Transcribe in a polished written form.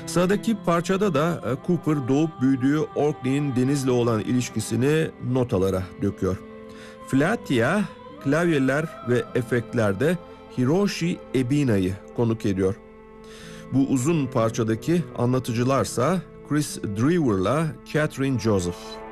Sıradaki parçada da Cooper doğup büyüdüğü Orkney'in denizle olan ilişkisini notalara döküyor. Flatia klavyeler ve efektlerde Hiroshi Ebina'yı konuk ediyor. Bu uzun parçadaki anlatıcılarsa Chris Drewer'la Catherine Joseph.